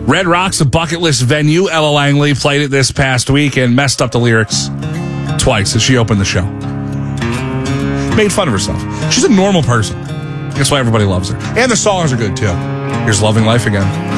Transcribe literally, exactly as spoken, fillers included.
Red Rock's a bucket list venue. Ella Langley played it this past week and messed up the lyrics twice as she opened the show. Made fun of herself. She's a normal person. That's why everybody loves her. And the songs are good, too. Here's Loving Life Again.